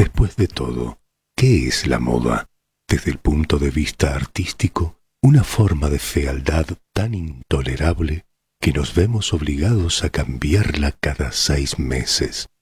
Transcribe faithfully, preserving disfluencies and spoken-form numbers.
Después de todo, ¿qué es la moda? Desde el punto de vista artístico, una forma de fealdad tan intolerable que nos vemos obligados a cambiarla cada seis meses.